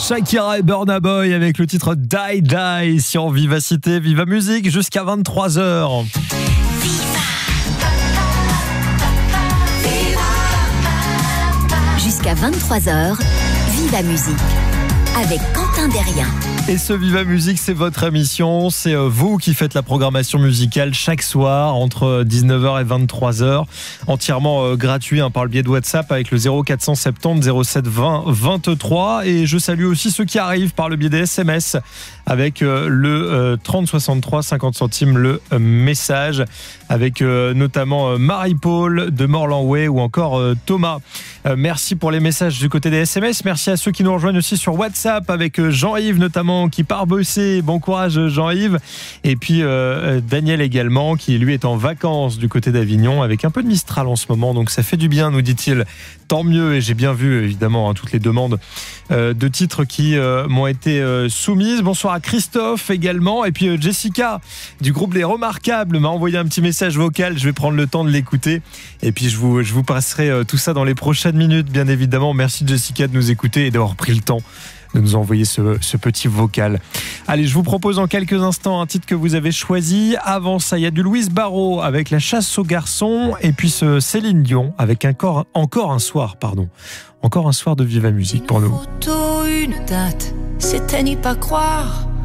Shakira et Burna Boy avec le titre Die Die sur Vivacité, Viva Musique jusqu'à 23h. Jusqu'à 23h, Viva Musique avec Quentin Derrien. Et ce Viva Musique, c'est votre émission, c'est vous qui faites la programmation musicale chaque soir entre 19h et 23h, entièrement gratuit par le biais de WhatsApp avec le 0470 07 20 23. Et je salue aussi ceux qui arrivent par le biais des SMS avec le 30 63 50 centimes le message, avec notamment Marie-Paul de Morlanway ou encore Thomas. Merci pour les messages du côté des SMS. Merci à ceux qui nous rejoignent aussi sur WhatsApp avec Jean-Yves notamment qui part bosser. Bon courage Jean-Yves. Et puis Daniel également qui lui est en vacances du côté d'Avignon avec un peu de Mistral en ce moment. Donc ça fait du bien nous dit-il. Tant mieux, et j'ai bien vu évidemment toutes les demandes de titres qui m'ont été soumises. Bonsoir à Christophe également. Et puis Jessica du groupe Les Remarquables m'a envoyé un petit message vocal. Je vais prendre le temps de l'écouter. Et puis je vous passerai tout ça dans les prochaines minutes, bien évidemment. Merci Jessica de nous écouter et d'avoir pris le temps de nous envoyer ce petit vocal. Allez, je vous propose en quelques instants un titre que vous avez choisi. Avant ça, il y a du Louise Barrault avec La Chasse aux garçons, et puis ce Céline Dion avec encore un soir de Viva Musique pour nous. Une photo, une date, c'était n'y pas croire.